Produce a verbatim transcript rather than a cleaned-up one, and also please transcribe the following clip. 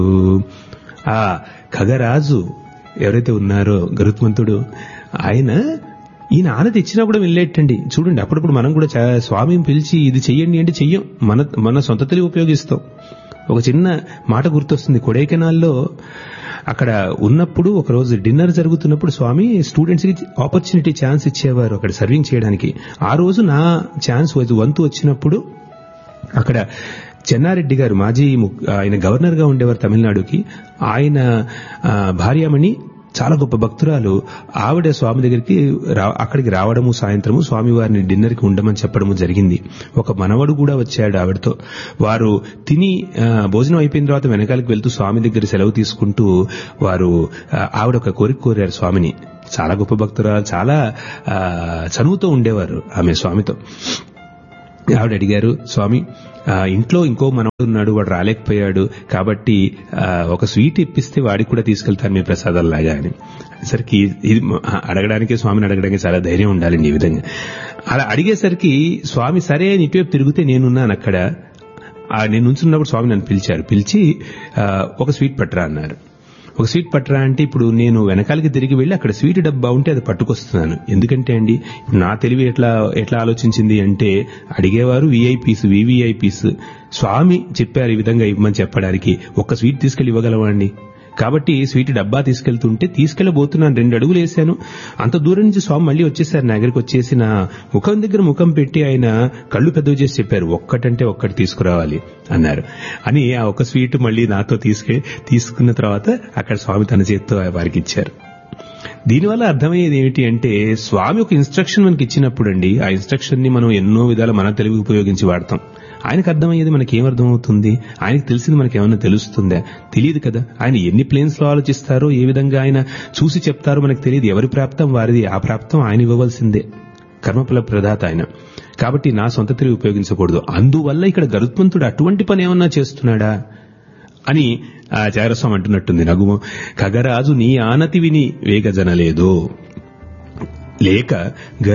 ఆ ఖగరాజు ఎవరైతే ఉన్నారో గరుత్మంతుడు, ఆయన ఈయన ఆనతి ఇచ్చినా కూడా వెళ్ళేటండి. చూడండి, అప్పుడప్పుడు మనం కూడా చా- స్వామిని పిలిచి ఇది చెయ్యండి అంటే చెయ్యం, మన మన సొంత తెలివి ఉపయోగిస్తాం. ఒక చిన్న మాట గుర్తొస్తుంది. కొడైకెనాల్లో అక్కడ ఉన్నప్పుడు ఒక రోజు డిన్నర్ జరుగుతున్నప్పుడు స్వామి స్టూడెంట్స్ కి ఆపర్చునిటీ ఛాన్స్ ఇచ్చేవారు అక్కడ సర్వింగ్ చేయడానికి. ఆ రోజు నా ఛాన్స్ వంతు వచ్చినప్పుడు అక్కడ చెన్నారెడ్డి గారు, మాజీ ము- ఆయన గవర్నర్ గా ఉండేవారు తమిళనాడుకి, ఆయన ఆ, భార్యామణి చాలా గొప్ప భక్తురాలు. ఆవిడ స్వామి దగ్గరికి రా- అక్కడికి రావడము, సాయంత్రము స్వామి వారిని డిన్నర్ కి ఉండమని చెప్పడము జరిగింది. ఒక మనవడు కూడా వచ్చాడు ఆవిడతో. వారు తిని ఆ, భోజనం అయిపోయిన తర్వాత వెనకాలకి వెళ్తూ స్వామి దగ్గర సెలవు తీసుకుంటూ వారు ఆ, ఆవిడ ఒక కోరిక కోరారు స్వామిని. చాలా గొప్ప భక్తురాలు, చాలా ఆ, చనువుతో ఉండేవారు ఆమె స్వామితో. ఆవిడ అడిగారు, స్వామి ఆ, ఇంట్లో ఇంకో మనవడు ఉన్నాడు, వాడు రాలేకపోయాడు, కాబట్టి ఆ, ఒక స్వీట్ ఇప్పిస్తే వాడికి కూడా తీసుకెళ్తాను మీ ప్రసాదాల్లాగా అని. సరికి ఇది అడగడానికి, స్వామిని అడగడానికి చాలా ధైర్యం ఉండాలండి ఈ విధంగా. అలా అడిగేసరికి స్వామి సరే అని ఇటువైపు తిరిగితే నేనున్నాను అక్కడ. ఆ, నేను ఉంచున్నప్పుడు స్వామి నన్ను పిలిచారు. పిలిచి ఆ, ఒక స్వీట్ పట్టరా అన్నారు. ఒక స్వీట్ పట్టరా అంటే ఇప్పుడు నేను వెనకాలకి తిరిగి వెళ్లి అక్కడ స్వీట్ డబ్బా ఉంటే అది పట్టుకొస్తున్నాను. ఎందుకంటే అండి, నా తెలివి ఎట్లా ఎట్లా ఆలోచించింది అంటే, అడిగేవారు వీఐపీస్, వివిఐపీస్. స్వామి చెప్పారు ఈ విధంగా ఇవ్వమని చెప్పడానికి, ఒక్క స్వీట్ తీసుకెళ్లి ఇవ్వగలవండి. కాబట్టి స్వీట్ డబ్బా తీసుకెళ్తుంటే తీసుకెళ్లబోతున్నాను, రెండు అడుగులు వేశాను. అంత దూరం నుంచి స్వామి మళ్ళీ వచ్చేసారు నా దగ్గరికి. వచ్చేసి నా ముఖం దగ్గర ముఖం పెట్టి ఆయన కళ్ళు పెద్దవి చేసి చెప్పారు, ఒక్కటంటే ఒక్కటి తీసుకురావాలి అన్నారు. అని ఆ ఒక స్వీట్ మళ్ళీ నాతో తీసుకె తీసుకున్న తర్వాత అక్కడ స్వామి తన చేతితో వారికి ఇచ్చారు. దీనివల్ల అర్థమయ్యేది ఏమిటి అంటే, స్వామి ఒక ఇన్స్ట్రక్షన్ మనకి ఇచ్చినప్పుడు అండి, ఆ ఇన్స్ట్రక్షన్ ని మనం ఎన్నో విధాలు మన తెలివి ఉపయోగించి వాడతాం. ఆయనకు అర్థమయ్యేది మనకి ఏమర్థమవుతుంది? ఆయనకు తెలిసింది మనకి ఏమన్నా తెలుస్తుందా? తెలియదు కదా. ఆయన ఎన్ని ప్లేన్స్ లో ఆలోచిస్తారో, ఏ విధంగా ఆయన చూసి చెప్తారో మనకు తెలియదు. ఎవరి ప్రాప్తం వారిది, ఆ ప్రాప్తం ఆయన ఇవ్వవలసిందే. కర్మఫల ప్రదాత ఆయన. కాబట్టి నా సొంత తెలివి ఉపయోగించకూడదు. అందువల్ల ఇక్కడ గరుత్మంతుడు అటువంటి పని ఏమన్నా చేస్తున్నాడా అని ఆ చారస్వామి అంటున్నట్టుంది. నగుము ఖగరాజు నీ ఆనతి విని వేగజనలేదు లేక